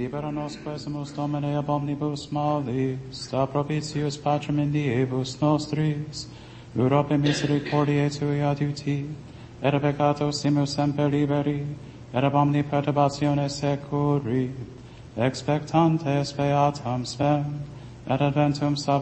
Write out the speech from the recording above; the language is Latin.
libera nos quesumus Domine ab omnibus malis, sta propitius Patrem in diebus nostris, Europe misericordiae tui adiuti, et peccato simus semper liberi, et ab omni perturbatione securi, expectantes beatam spem, et adventum